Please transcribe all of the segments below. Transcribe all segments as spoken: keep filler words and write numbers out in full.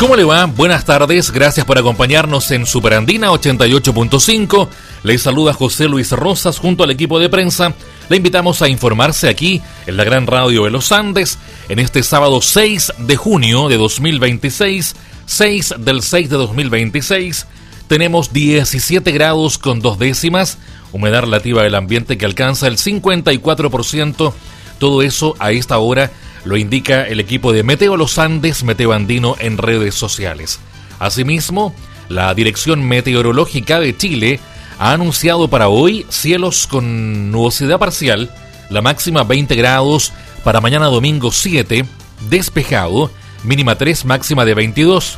¿Cómo le va? Buenas tardes, gracias por acompañarnos en Superandina ochenta y ocho punto cinco. Les saluda José Luis Rosas junto al equipo de prensa. Le invitamos a informarse aquí en la Gran Radio de los Andes en este sábado seis de junio de dos mil veintiséis, seis del seis de dos mil veintiséis. Tenemos diecisiete grados con dos décimas, humedad relativa del ambiente que alcanza el cincuenta y cuatro por ciento. Todo eso a esta hora lo indica el equipo de Meteo Los Andes, Meteo Andino en redes sociales. Asimismo, la Dirección Meteorológica de Chile ha anunciado para hoy cielos con nubosidad parcial, la máxima veinte grados, para mañana domingo siete, despejado, mínima tres, máxima de veintidós.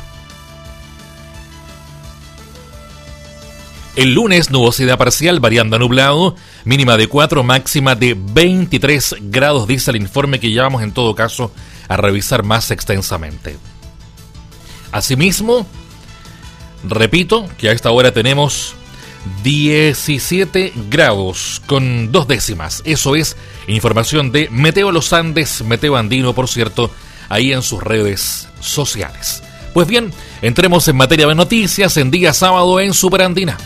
El lunes, nubosidad parcial, variando a nublado, mínima de cuatro, máxima de veintitrés grados, dice el informe que ya vamos en todo caso a revisar más extensamente. Asimismo, repito que a esta hora tenemos diecisiete grados con dos décimas. Eso es información de Meteo Los Andes, Meteo Andino, por cierto, ahí en sus redes sociales. Pues bien, entremos en materia de noticias en día sábado en Superandina.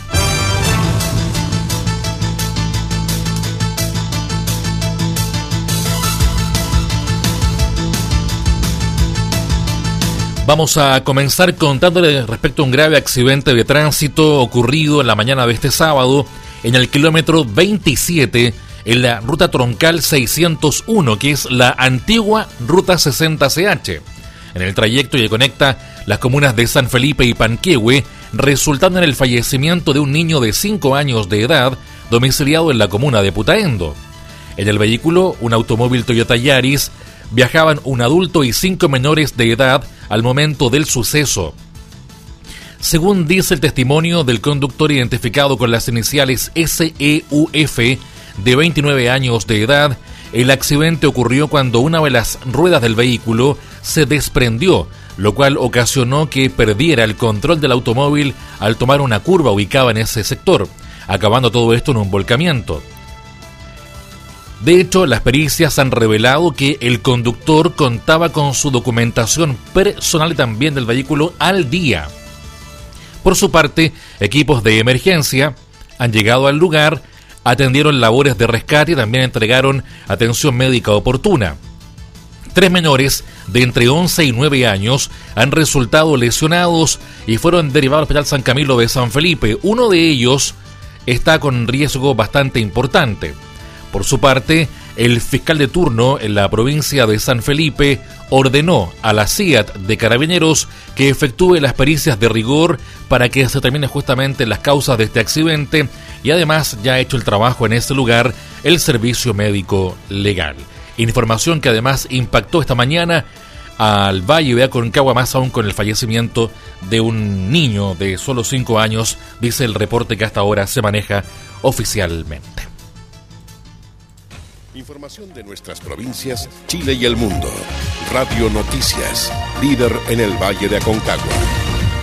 Vamos a comenzar contándole respecto a un grave accidente de tránsito ocurrido en la mañana de este sábado en el kilómetro veintisiete en la ruta troncal seiscientos uno, que es la antigua ruta sesenta C H. En el trayecto que conecta las comunas de San Felipe y Panquehue, resultando en el fallecimiento de un niño de cinco años de edad domiciliado en la comuna de Putaendo. En el vehículo, un automóvil Toyota Yaris, viajaban un adulto y cinco menores de edad al momento del suceso. Según dice el testimonio del conductor identificado con las iniciales S E U F, de veintinueve años de edad, el accidente ocurrió cuando una de las ruedas del vehículo se desprendió, lo cual ocasionó que perdiera el control del automóvil al tomar una curva ubicada en ese sector, acabando todo esto en un volcamiento. De hecho, las pericias han revelado que el conductor contaba con su documentación personal y también del vehículo al día. Por su parte, equipos de emergencia han llegado al lugar, atendieron labores de rescate y también entregaron atención médica oportuna. Tres menores de entre once y nueve años han resultado lesionados y fueron derivados al Hospital San Camilo de San Felipe. Uno de ellos está con riesgo bastante importante. Por su parte, el fiscal de turno en la provincia de San Felipe ordenó a la C I A T de Carabineros que efectúe las pericias de rigor para que se determinen justamente las causas de este accidente y además ya ha hecho el trabajo en ese lugar el servicio médico legal. Información que además impactó esta mañana al Valle de Aconcagua, más aún con el fallecimiento de un niño de solo cinco años, dice el reporte que hasta ahora se maneja oficialmente. Información de nuestras provincias, Chile y el mundo. Radio Noticias, líder en el Valle de Aconcagua.